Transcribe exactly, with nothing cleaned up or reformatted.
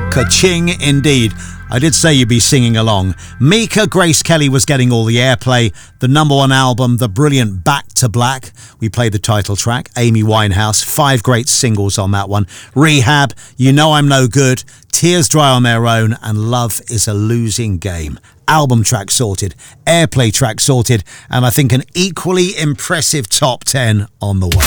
Ka-ching indeed. I did say you'd be singing along. Mika Grace Kelly was getting all the airplay. The number one album, the brilliant Back to Black. We played the title track, Amy Winehouse. Five great singles on that one. Rehab, You Know I'm No Good, Tears Dry on Their Own, and Love is a Losing Game. Album track sorted, airplay track sorted, and I think an equally impressive top ten on the way.